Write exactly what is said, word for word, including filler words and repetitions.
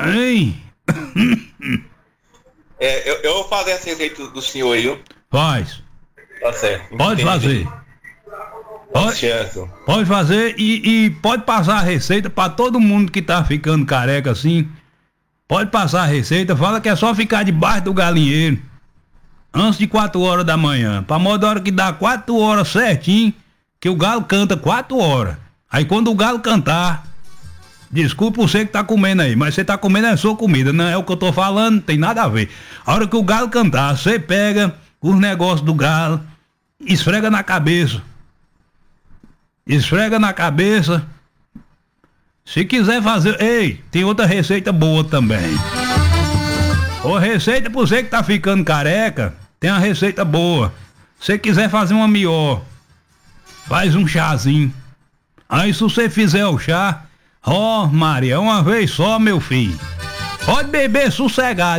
Ei. É, eu, eu vou fazer essa receita do senhor aí, viu? Faz. Tá certo. Pode Entendi. fazer. Pode, Certo. pode fazer e, e pode passar a receita pra todo mundo que tá ficando careca assim. Pode passar a receita, fala que é só ficar debaixo do galinheiro antes de quatro horas da manhã. Pra modo da hora que dá quatro horas certinho, que o galo canta quatro horas. Aí quando o galo cantar, desculpa você que tá comendo aí, mas você tá comendo é sua comida, não é o que eu tô falando, não tem nada a ver. A hora que o galo cantar, você pega os negócios do galo, esfrega na cabeça. Esfrega na cabeça. Se quiser fazer... Ei, tem outra receita boa também. Ô, receita pra você que tá ficando careca, tem uma receita boa. Se quiser fazer uma melhor, faz um chazinho. Aí se você fizer o chá, ó, Maria, uma vez só, meu filho. Pode beber sossegado.